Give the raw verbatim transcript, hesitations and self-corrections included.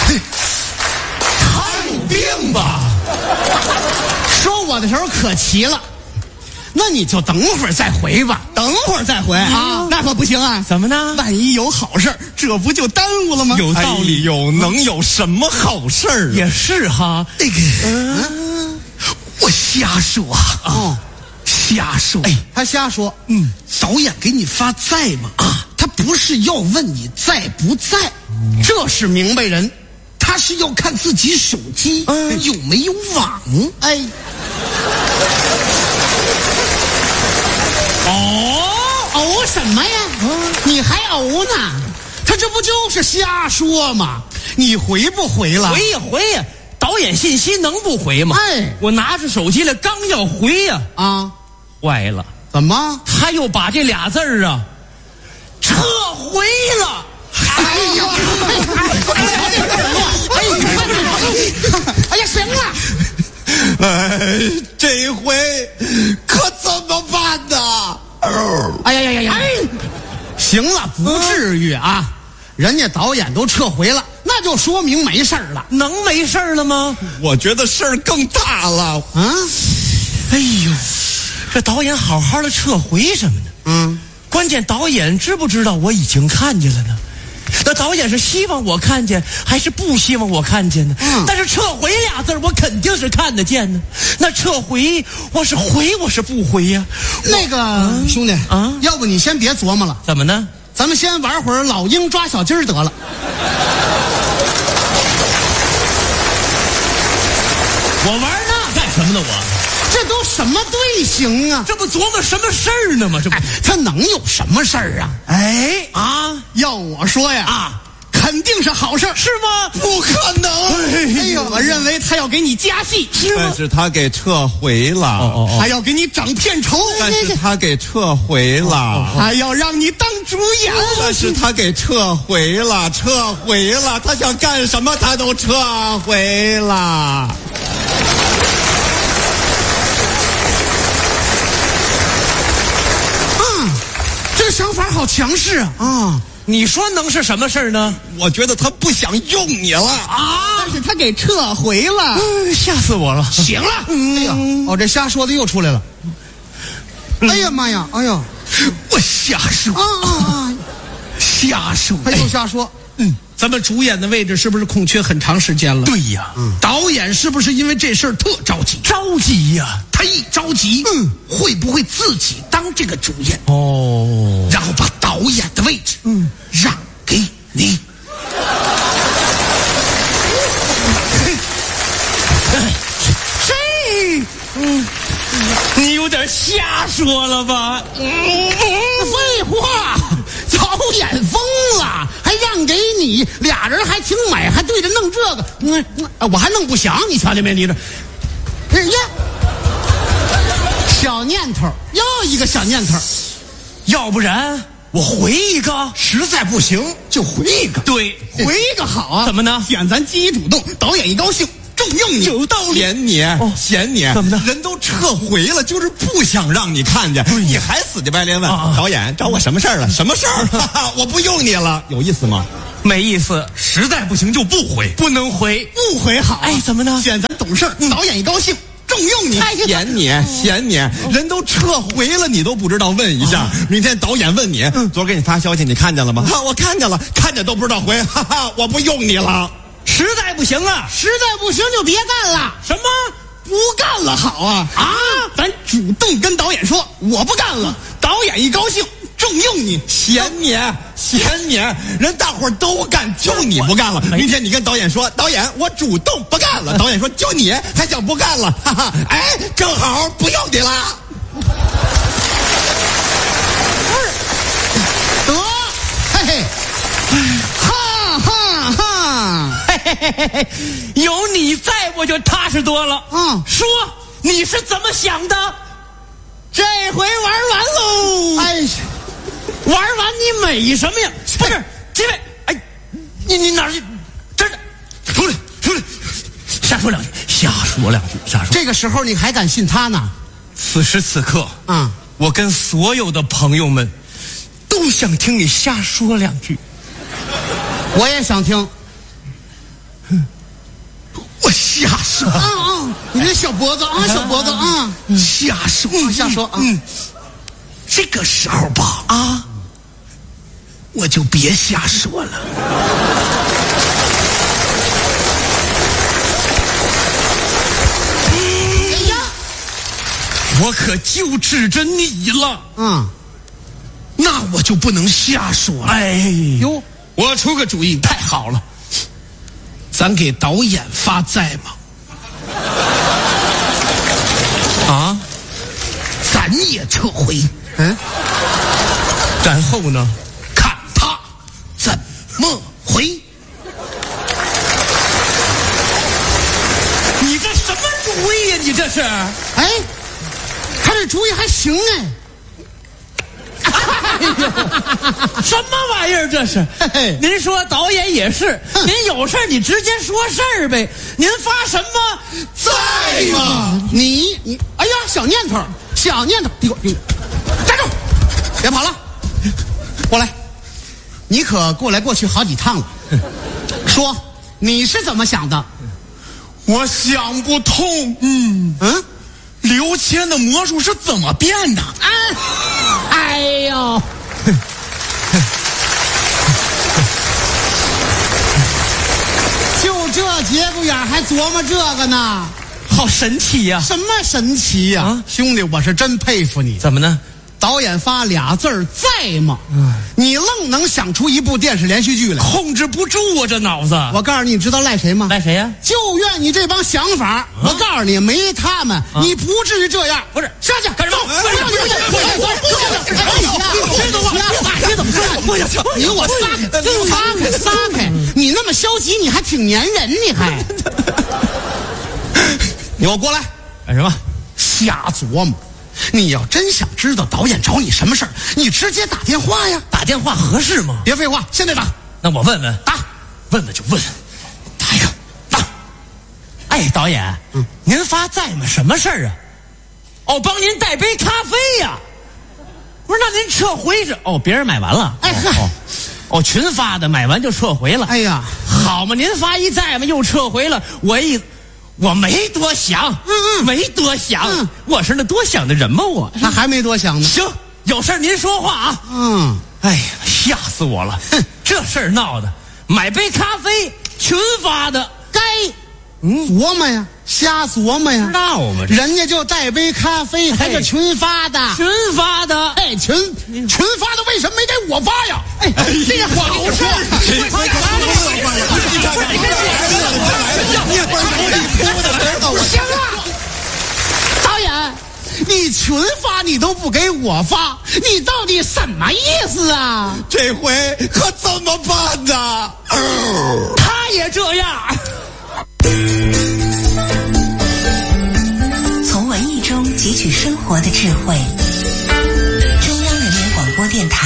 看病吧。 说我的时候可齐了，那你就等会儿再回吧。 等会儿再回啊，那可不行啊！ 怎么呢？ 万一有好事，这不就耽误了吗？ 有道理。 有能有什么好事儿？ 也是哈。 那个，嗯， 我瞎说啊，瞎说。 哎，他瞎说。嗯，导演给你发在吗？啊，他不是要问你在不在，嗯、这是明白人。他是要看自己手机、嗯、有没有网。哎，哦，哦什么呀？嗯、你还哦呢？他这不就是瞎说吗？你回不回了？ 回呀回呀，导演信息能不回吗？ 哎， 我拿着手机来，刚要回呀，啊，坏了！ 怎么？ 他又把这俩字儿啊撤回了。 哎呀！哎呀，行了！ 哎，这回可怎么办呢？ 哎呀呀呀呀！哎，行了，不至于啊！人家导演都撤回了，那就说明没事了。 能没事了吗？ 我觉得事儿更大了。 啊！哎呦，这导演好好的撤回什么呢？嗯，关键导演知不知道我已经看见了呢？那导演是希望我看见还是不希望我看见呢？嗯，但是撤回俩字我肯定是看得见呢。那撤回我是回我是不回呀？ 那个、嗯、兄弟啊，要不你先别琢磨了。 怎么呢？ 咱们先玩会儿老鹰抓小鸡儿得了。 我玩那干什么呢？我这都什么队形啊？ 这不琢磨什么事儿呢吗？这不、哎、 他能有什么事儿啊？ 哎啊， 要我说呀啊，肯定是好事， 是吗？ 不可能！ 哎呦，我认为他要给你加戏，是吗？ 但是他给撤回了，哦哦哦还要给你涨片酬， 但是他给撤回了，哦哦还要让你当主演， 但是他给撤回了，撤回了，他想干什么他都撤回了。 这想法好强势啊！啊， 你说能是什么事儿呢？ 我觉得他不想用你了啊！ 但是他给撤回了， 嗯、吓死我了！ 行了，嗯、哎呀，哦，这瞎说的又出来了！嗯、哎呀妈呀！哎呀， 我瞎说啊啊啊！ 瞎说， 他又瞎说。嗯，咱们主演的位置是不是空缺很长时间了？ 对呀， 嗯、导演是不是因为这事儿特着急？ 着急呀！ 他一着急，嗯，会不会自己当这个主演？ 哦， 然后把导演的位置，嗯，让给你。 这，嗯，你有点瞎说了吧？ 嗯，废话，导演疯了，还让给你，俩人还挺美，还对着弄这个，嗯，我还弄不响，你瞧见没？你这，呀。小念头，又一个小念头， 要不然我回一个， 实在不行就回一个。 对， 回一个好啊。 怎么呢？ 显咱积极主动，导演一高兴，重用你。 有道理。 嫌你，哦、嫌你， 怎么的？ 人都撤回了，就是不想让你看见，你还死乞白赖问、啊、导演找我什么事儿了？什么事儿？我不用你了，有意思吗？ 没意思，实在不行就不回，不能回， 不回好、啊。 哎，怎么呢？ 显咱懂事，嗯、导演一高兴。重用你， 嫌你，嫌你，人都撤回了，你都不知道问一下。哦、明天导演问你，嗯、昨儿给你发消息，你看见了吗？哈，我看见了，看见都不知道回，哈哈，我不用你了， 实在不行啊， 实在不行就别干了。 什么？ 不干了好啊啊！咱主动跟导演说，我不干了，导演一高兴。重用你， 嫌你，嫌你，人大伙儿都干，就你不干了。明天你跟导演说，导演，我主动不干了。导演说，就你还想不干了，哈哈，哎，正好不用你了。 得，嘿嘿，哈哈哈， 嘿嘿嘿嘿，有你在我就踏实多了。嗯，说你是怎么想的？ 这回玩完喽！哎呀。玩完你美什么呀？ 不是，这位，哎，你你哪儿去？真的，出来出来，瞎说两句，瞎说两句，瞎说。 这个时候你还敢信他呢？ 此时此刻， 嗯， 我跟所有的朋友们都想听你瞎说两句。 我也想听。 我瞎说啊啊！你这小脖子啊，小脖子啊，瞎说瞎说啊！嗯，这个时候吧啊，我就别瞎说了。 哎呀，我可就指着你了。 嗯，那我就不能瞎说了。 哎哟，我出个主意， 太好了， 咱给导演发债嘛。 啊， 咱也撤回。嗯， 然后呢？ 看他怎么回。 你这什么主意呀？你这是？ 哎，他这主意还行哎。 哎呦，什么玩意儿这是？您说导演也是，您有事你直接说事儿呗。您发什么债嘛？你你，哎呀，小念头，小念头，你给我，你站住，别跑了，过来，你可过来过去好几趟了。说你是怎么想的？ 我想不通。嗯嗯， 刘谦的魔术是怎么变的？ 哎，哎呦，就这节骨眼还琢磨这个呢？ 好神奇呀！ 什么神奇呀、 啊兄弟，我是真佩服你。 怎么呢？ 导演发俩字儿在吗？嗯，你愣能想出一部电视连续剧来？ 控制不住啊，这脑子。 我告诉你，你知道赖谁吗？ 赖谁呀？ 就怨你这帮想法。啊、我告诉你，没他们，啊、你不至于这样。 不是， 下去干什么？ 走，走，走，你怎么说？你给我撒开，撒开，撒开！你那么消极，你还挺粘人，你还。你给我过来， 干什么？ 瞎琢磨。你要真想知道导演找你什么事儿，你直接打电话呀。 打电话合适吗？ 别废话，现在打。 那我问问， 打， 问问就问，打一个，打。哎，导演，嗯，您发债吗？什么事儿啊？哦，帮您带杯咖啡呀、啊。不是，那您撤回是？哦，别人买完了。 哎呵， 哦，哦，群发的，买完就撤回了。 哎呀， 好嘛，您发一债嘛，又撤回了。我一。我没多想，嗯嗯，没多想，嗯，我是那多想的人吗？我他还没多想呢。 行，有事您说话啊。 嗯， 哎呀，吓死我了！哼，这事儿闹的，买杯咖啡，群发的， 该，嗯，琢磨呀，瞎琢磨呀， 闹嘛， 人家就带杯咖啡，还是群发的， 群发的， 哎，群群发的，为什么没给我发呀？哎，这个好事儿，行了，导演，你群发你都不给我发，你到底什么意思啊？ 这回可怎么办呢？ 他也这样。 从文艺中汲取生活的智慧，